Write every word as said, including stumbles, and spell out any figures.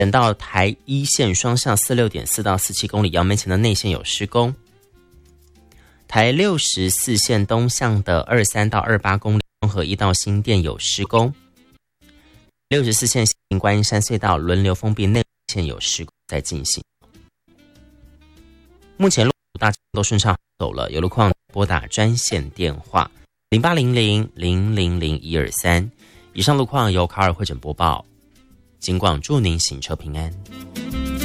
等到台一线双向四六点四到四七公里，杨梅前的内线有施工。台六十四线东向的二三到二八公里，中和一到新店有施工。六十四线行观音山隧道轮流封闭内线有施工在进行。目前路大家都顺畅走了，有路况拨打专线电话零八零零零零零一二三。以上路况由卡尔会诊播报，警广祝您行车平安。